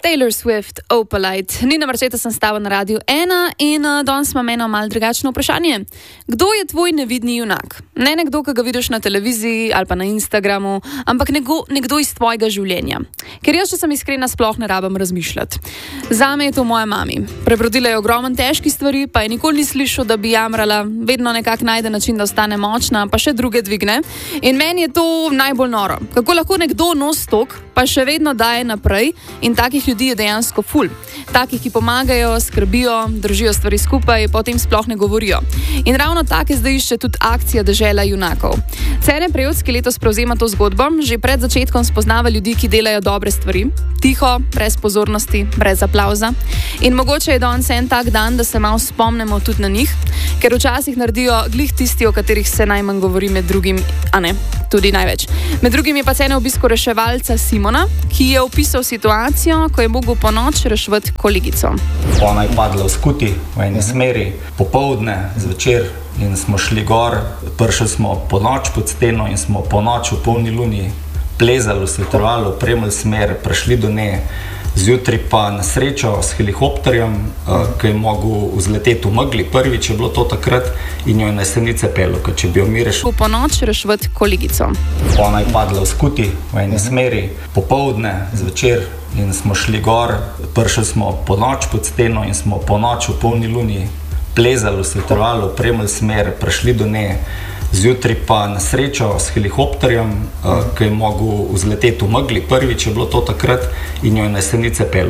Taylor Swift, Opalite. Nina Marčeta sem stala na Radiu 1 in danes imam eno malo drugačno vprašanje. Kdo je tvoj nevidni junak? Ne nekdo, ki ga vidiš na televiziji ali pa na Instagramu, ampak nekdo iz tvojega življenja. Ker jaz, če sem iskrena, sploh ne rabim razmišljati. Zame je to moja mami. Prebrodila je ogromno težkih stvari, pa je nikoli ni slišal, da bi jamrala, vedno nekako najde način, da ostane močna, pa še druge dvigne. In meni je to najbolj noro. Kako lahko nekdo nos tok, pa še vedno daje naprej, in takih ljudi je dejansko ful. Takih, ki pomagajo, skrbijo, držijo stvari skupaj, pa o tem sploh ne govorijo. In ravno take zdaj išče tudi akcija Dežela junakov. Cene Prejotski letos prevzema to zgodbo, že pred začetkom spoznava ljudi, ki delajo dobre stvari, tiho, brez pozornosti, brez aplavza. In mogoče je danes en tak dan, da se malo spomnimo tudi na njih, ker včasih naredijo glih tisti, o katerih se najmanj govori, med drugim, a ne, tudi največ. Med drugim je pa cena obisku reševalca Simona, ki je opisal situacijo, ko je mogel po noč reševati kolegico. Ona je padla v skuti v eni smeri, popoldne, zvečer, in smo šli gor. Prišli smo po noč pod steno in smo po noč v polni luni plezali v svetovalo, opremili smer, prišli do nje. Zjutraj pa na srečo s helikopterjem, ki je mogel vzleteti v megli. Prvič je bilo to takrat in jo je na Jesenice pelil, ker če bi jo mi rešili. Po noč reševati kolegico. Ona je padla v skuti v eni smeri, popoldne, zvečer, in smo šli gor. Prišli smo po noč pod steno in smo po noč v polni luni plezali v svetovalo, opremili smer, prišli do nje. Zjutraj pa na srečo s helikopterjem, ki je mogel vzleteti v megli. Prvič je bilo to takrat in jo je na Jesenice pelil.